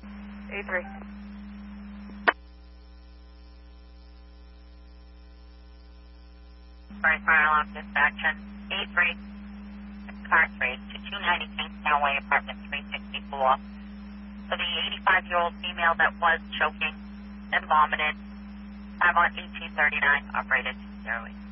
A3. Sorry, fire alarm dispatch. A3, car 3 to 290 Kingstown Way, apartment 364. For the 85-year-old female that was choking and vomited, I'm on 1839, operated 208.